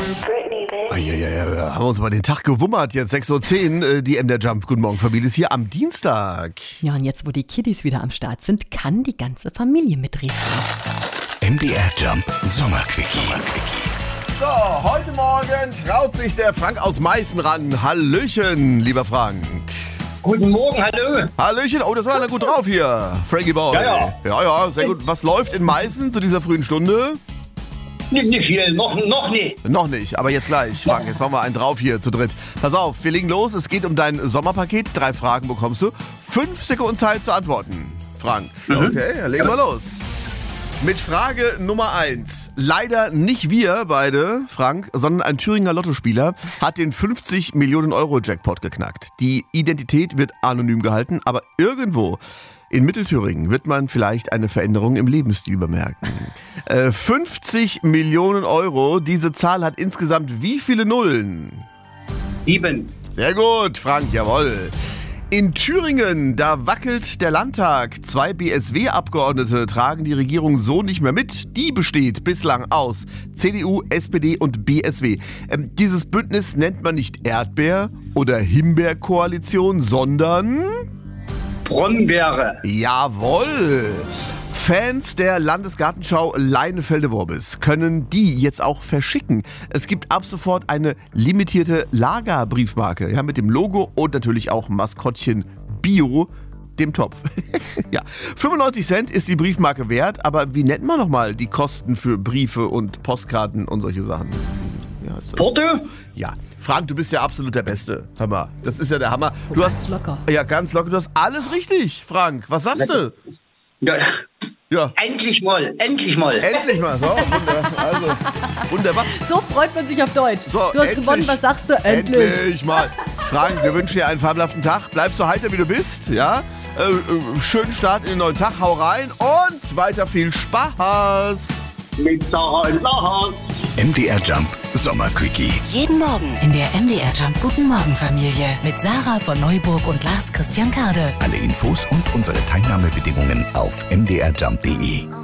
Ja, haben wir uns mal den Tag gewummert. Jetzt 6:10 Uhr, die MDR Jump. Guten Morgen, Familie, ist hier am Dienstag. Ja, und jetzt, wo die Kiddies wieder am Start sind, kann die ganze Familie mitreden. MDR Jump Sommerquickie. So, heute Morgen traut sich der Frank aus Meißen ran. Hallöchen, lieber Frank. Guten Morgen, hallo. Hallöchen, oh, das war ja gut drauf hier, Frankie Boy. Ja, sehr gut. Was läuft in Meißen zu dieser frühen Stunde? Nicht viel, noch nicht. Noch nicht, aber jetzt gleich, Frank. Jetzt machen wir einen drauf hier zu dritt. Pass auf, wir legen los. Es geht um dein Sommerpaket. 3 Fragen bekommst du. 5 Sekunden Zeit zu antworten, Frank. Okay, dann legen wir los. Mit Frage Nummer 1. Leider nicht wir beide, Frank, sondern ein Thüringer Lottospieler hat den 50 Millionen Euro Jackpot geknackt. Die Identität wird anonym gehalten, aber irgendwo in Mittelthüringen wird man vielleicht eine Veränderung im Lebensstil bemerken. 50 Millionen Euro, diese Zahl hat insgesamt wie viele Nullen? 7. Sehr gut, Frank, jawohl. In Thüringen, da wackelt der Landtag. 2 BSW-Abgeordnete tragen die Regierung so nicht mehr mit. Die besteht bislang aus CDU, SPD und BSW. Dieses Bündnis nennt man nicht Erdbeer- oder Himbeerkoalition, sondern Brombeere. Jawohl! Fans der Landesgartenschau Leinefelde-Worbis können die jetzt auch verschicken. Es gibt ab sofort eine limitierte Lagerbriefmarke, ja, mit dem Logo und natürlich auch Maskottchen Bio, dem Topf. Ja, 95 Cent ist die Briefmarke wert, aber wie nennt man nochmal die Kosten für Briefe und Postkarten und solche Sachen? Ja, Porto? Ja, Frank, du bist ja absolut der Beste. Hör mal, das ist ja der Hammer. Du Ganz hast locker. Ja, ganz locker. Du hast alles richtig, Frank. Was sagst du? Ja. Ja. Endlich mal. Endlich mal. So, also, wunderbar. So freut man sich auf Deutsch. So, du hast gewonnen, was sagst du? Endlich. Mal. Frank, wir wünschen dir einen fabelhaften Tag. Bleib so heiter, wie du bist. Ja? Schönen Start in den neuen Tag. Hau rein und weiter viel Spaß. Mit Sarah und Lars. MDR Jump Sommerquickie. Jeden Morgen in der MDR Jump Guten Morgen Familie mit Sarah von Neuburg und Lars Christian Kade. Alle Infos und unsere Teilnahmebedingungen auf mdrjump.de.